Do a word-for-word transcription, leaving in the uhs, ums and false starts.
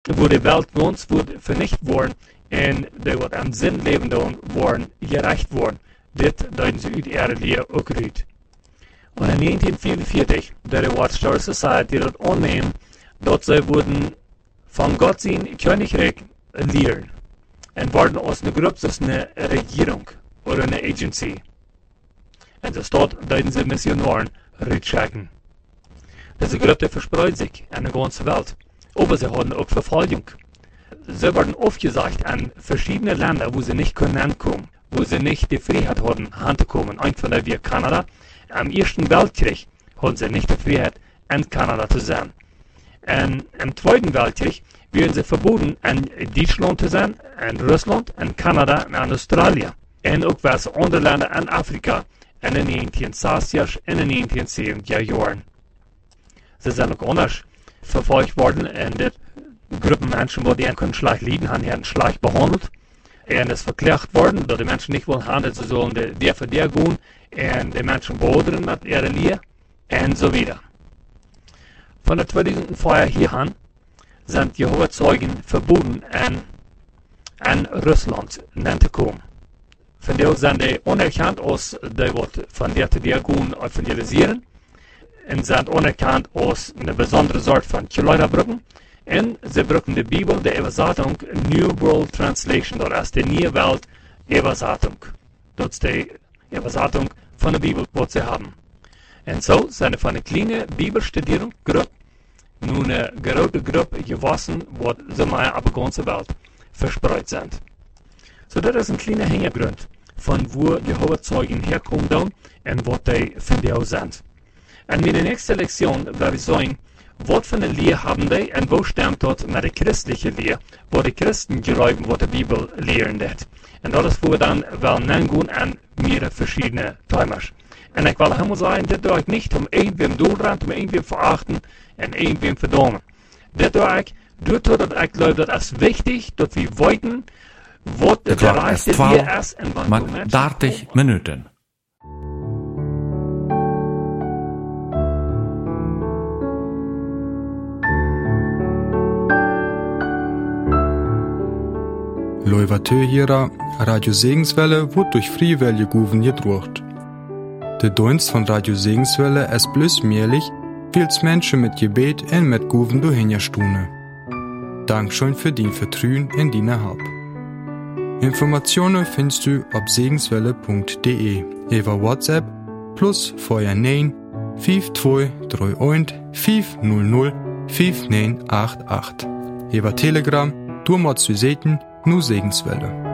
wo die Welt ganz wird vernichtet worden und die wird am Sinn leben worden, gerecht worden. Das deuten sie uit ihre Lehre auch uit. Und in negentienhundertvierenvierzig, da die Watchtower Society dort annehmen, dort sie wurden von Gott sein Königreich lehren. Und worden aus einer Gruppe, das ist eine Regierung oder eine Agency. Und das dort deuten sie Missionaren rausschicken. Diese Gruppe verspreut sich in der ganzen Welt. Aber sie hatten auch Verfolgung. Sie wurden aufgesagt an verschiedene Länder, wo sie nicht können ankommen, wo sie nicht die Freiheit hatten, anzukommen. Ein von der wie Kanada. Am Ersten Weltkrieg hatten sie nicht die Freiheit, in Kanada zu sein. Und im Zweiten Weltkrieg werden sie verboten, in Deutschland zu sein, in Russland, in Kanada und in Australien. Und auch was andere Länder in Afrika in den neunzehnhundertsechziger und den neunzehnhundertsiebziger Jahren. Sie sind auch anders verfolgt worden und die Gruppen Menschen, die einen schlecht leiden haben, haben schlecht behandelt. Und es ist verklagt worden, dass die Menschen nicht wollen handeln, sie sollen der für der gehen und die Menschen behodern mit ihrer Lehre und so weiter. Von der zweitausendvier hier an sind Jehovas Zeugen verboten, in, in Russland zu kommen. Von der sind die unerkannt aus, die wird von der zu der gehen evangelisieren und sind unerkannt aus einer besonderen Sorte von Kleiderbrücken. Und sie brauchen die Bibel, die Übersetzung New World Translation, das ist die Neue Welt Übersetzung. Das ist die Übersetzung von der Bibel, die sie haben. Und so sind von einer kleinen Bibelstudierungsgruppe nun eine große Gruppe gewachsen, wo sie mal auf der ganzen Welt verspreut sind. So, das ist ein kleiner Hintergrund, von wo Jehovas Zeugen herkommen und was die von dir sind. Und in der nächsten Lektion werde ich sagen, was für eine Lehre haben die und wo stammt dort mit der christlichen Lehre, wo die Christen glauben, was die Bibel lehren wird. Und das ist, wo wir dann wollen nennen an mehrere verschiedene Themen. Und ich will einmal sagen, das tue ich nicht, um irgendwem durchrennen, um irgendwem verachten und irgendwem verdammen. Das tue ich, das tue ich, ich glaube, das ist wichtig, dass wir weiten, was der Bereich der Lehre ist und wann man dertig Minuten. Loivatö Radio Segenswelle wird durch Friewelle Guven gedruckt. Der Dienst von Radio Segenswelle ist bloß möglich, weil's Menschen mit Gebet und mit Guven durchhingerstune. Dankeschön für dein Vertrauen in deine Hab. Informationen findest du auf segenswelle punkt de über WhatsApp plus Feuer neun fünf zwei drei eins fünf null null fünf neun acht acht. Über Telegram, du mal zu sehen, nur Segenswelle.